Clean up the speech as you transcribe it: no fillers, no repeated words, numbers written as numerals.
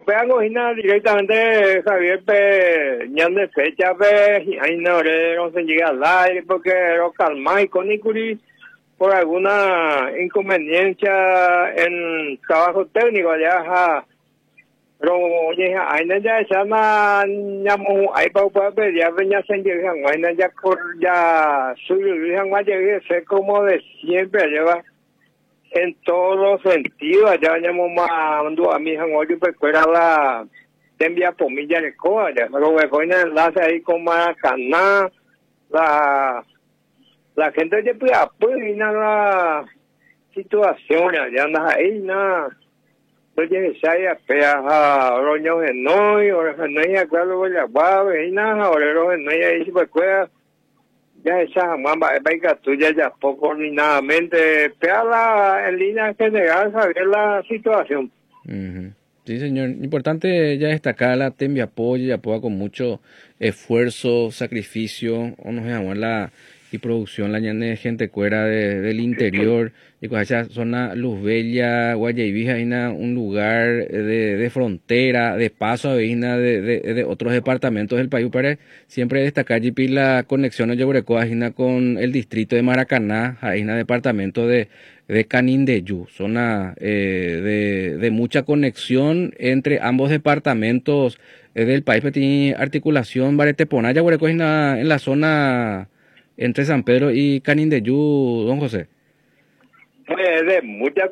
pegan directamente Javier ñan de fecha ahí no se llega al aire porque lo calma y con Nicuri por alguna inconveniencia en trabajo técnico allá pero ahí no ya se llama llamo ahí para ver ya venía sin llegar ahí no ya por ya subir sé como de siempre lleva en todos los sentidos. Allá llamamos mandó a mi hija hoy pues fuera la te envía por mí ya de cosas pero me ponen enlace ahí con Maracaná la gente ya pues apoya la situación allá anda ahí nada oye saya pea roño en noy o en noy acá lo voy a guave y nada o en noy ahí pues fuera ya esa mamba venga tuya ya poco ni nada mente pega en línea general saber la situación. Sí, señor. Importante ya destacar la Tembi apoya y apoya con mucho esfuerzo, sacrificio, o no sé, la y producción la ñane gente cuera del interior y con esa zona Luz Bella, Guayaibija, un lugar de frontera, de paso de otros departamentos del país para siempre destacar y la conexión de con el distrito de Maracaná, ahí en departamento de Canindeyú, zona de mucha conexión entre ambos departamentos del país, pero tiene articulación Baretepona, ya en la zona entre San Pedro y Canindeyú, don José. Pues de mucha